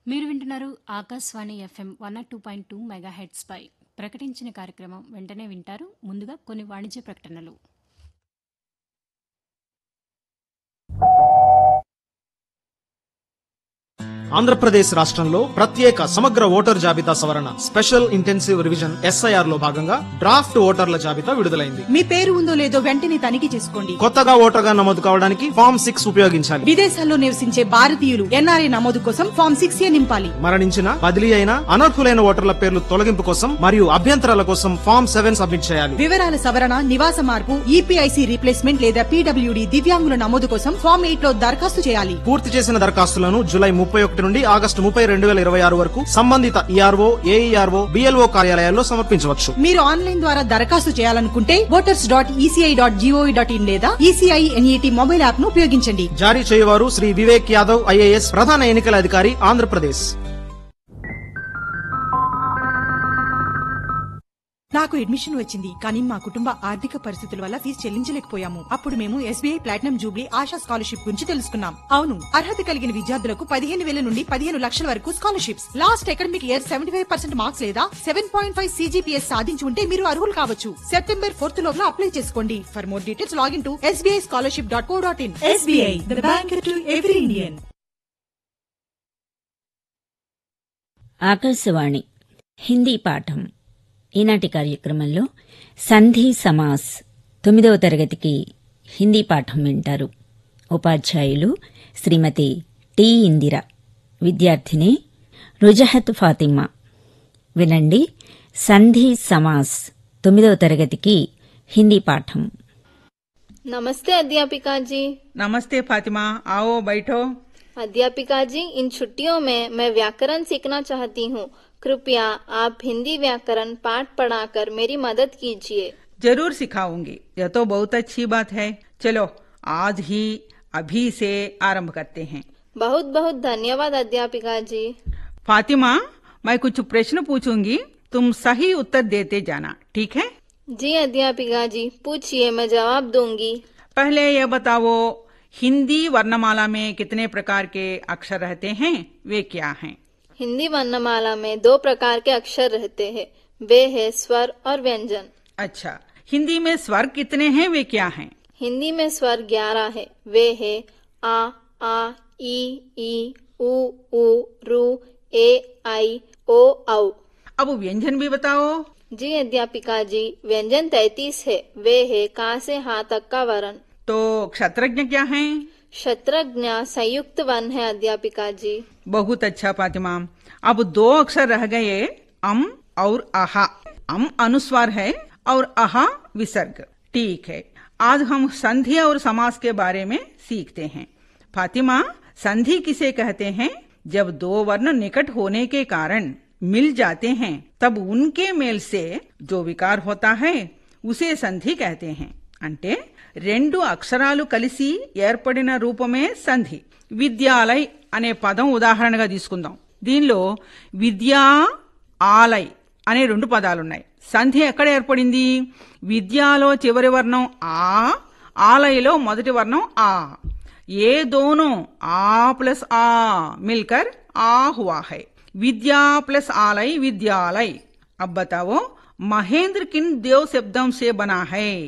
మీరు వింటున్నారు Akashvani FM 102.2 megahertz పై ప్రకటించిన కార్యక్రమం వెంటనే వింటారు. ముందుగా కొన్ని వాణిజ్య ప్రకటనలు. ఆంధ్రప్రదేశ్ రాష్ట్రంలో ప్రత్యేక సమగ్ర ఓటర్ జాబితా సవరణ స్పెషల్ ఇంటెన్సివ్ రివిజన్ SIR లో భాగంగా డ్రాఫ్ట్ ఓటర్ల జాబితా విడుదలైంది. మీ పేరు ఉందో లేదో వెంటనే తనిఖీ చేసుకోండి. కొత్తగా ఓటర్గా నమోదు కావడానికి ఫామ్ 6 ఉపయోగించాలి. విదేశాల్లో నివసించే భారతీయులు NRI నమోదు కోసం ఫామ్ 6A నింపాలి. మరణించిన, బదిలీ అయిన, అనర్హులైన ఓటర్ల పేర్లు తొలగింపు కోసం మరియు అభ్యంతరాల కోసం ఫామ్ 7 సబ్మిట్ చేయాలి. వివరాల సవరణ, నివాస మార్పు, EPIC రీప్లేస్మెంట్ లేదా PWD దివ్యాంగుల నమోదు కోసం ఫామ్ 8 లో దరఖాస్తు చేయాలి. పూర్తి చేసిన దరఖాస్తులను జూలై 31 నుండి ఆగస్టు 30, 2026 వరకు సంబంధిత ERO, AERO, BLO కార్యాలయాల్లో సమర్పించవచ్చు. మీరు ఆన్లైన్ ద్వారా దరఖాస్తు చేయాలనుకుంటే voters.eci.gov.in లేదా ECI NET మొబైల్ యాప్ ను ఉపయోగించండి. జారీ చేయవారు శ్రీ వివేక్ యాదవ్ IAS, ప్రధాన ఎన్నికల అధికారి, ఆంధ్రప్రదేశ్. నాకు అడ్మిషన్ వచ్చింది, కానీ మా కుటుంబ ఆర్థిక పరిస్థితుల వల్ల ఫీజు చెల్లించలేకపోయాము. అప్పుడు మేము SBI platinum Jubilee ASHA scholarship గురించి తెలుసుకున్నాం. అవును, అర్హత కలిగిన విద్యార్థులకు 15,000 నుండి 15 లక్షల వరకు scholarships. Last academic year 75% marks లేదా 7.5 CGPS సాధించి ఉంటే మీరు అర్హులు కావచ్చు. సెప్టెంబర్ 4th లోపల అప్లై చేసుకోండి. For more details login to sbischolarship.co.in. SBI, the bank to every Indian. Akashvani Hindi పాఠం. ఈనాటి కార్యక్రమంలో సంధి సమాస్ 9వ తరగతికి హిందీ పాఠం వింటారు. ఉపాధ్యాయులు శ్రీమతి టి ఇందిర, విద్యార్థిని రుజహత్ ఫాతిమా. వినండి సంధి సమాస్ 9వ తరగతికి హిందీ పాఠం. नमस्ते अध्यापिका जी। नमस्ते फातिमा, आओ बैठो। अध्यापिका जी, इन छुट्टियों में मैं व्याकरण सीखना चाहती हूँ। कृपया आप हिंदी व्याकरण पाठ पढ़ाकर मेरी मदद कीजिए। जरूर सिखाऊंगी, यह तो बहुत अच्छी बात है। चलो आज ही अभी से आरंभ करते हैं। बहुत बहुत धन्यवाद अध्यापिका जी। फातिमा, मैं कुछ प्रश्न पूछूंगी, तुम सही उत्तर देते जाना, ठीक है? जी अध्यापिका जी, पूछिए, मैं जवाब दूंगी। पहले यह बताओ, हिंदी वर्णमाला में कितने प्रकार के अक्षर रहते हैं, वे क्या हैं? हिंदी वर्णमाला में 2 प्रकार के अक्षर रहते हैं, वे है स्वर और व्यंजन। अच्छा, हिंदी में स्वर कितने हैं, वे क्या हैं? हिंदी में स्वर 11 है, वे है आ, ई, उ, रू, ए, आई, ओ, औ। अब व्यंजन भी बताओ। जी अध्यापिका जी, व्यंजन 33 है, वे है का से हा तक का वर्ण। तो क्षत्रज्ञ क्या हैं? क्षत्रज्ञ संयुक्त वर्ण है अध्यापिका जी। बहुत अच्छा फातिमा। अब 2 अक्षर रह गए, अम और आहा। अम अनुस्वार है और आहा विसर्ग। ठीक है, आज हम संधि और समास के बारे में सीखते हैं। फातिमा, संधि किसे कहते हैं? जब 2 वर्ण निकट होने के कारण मिल जाते हैं, तब उनके मेल से जो विकार होता है उसे संधि कहते हैं. అంటే 2 అక్షరాలు కలిసి ఏర్పడిన రూపమే సంధి. విద్యాలయ్ అనే పదం ఉదాహరణగా తీసుకుందాం. దీనిలో విద్యా, ఆలయ్ అనే 2 పదాలున్నాయి. సంధి ఎక్కడ ఏర్పడింది? విద్యాలో చివరి వర్ణం ఆ, ఆలయలో మొదటి వర్ణం ఆ. ये दोनों आ प्लस आ मिलकर आ हुआ है. विद्या प्लस आलय विद्यालय. अब बताओ, महेंद्र किन 2 शब्दों से बना है?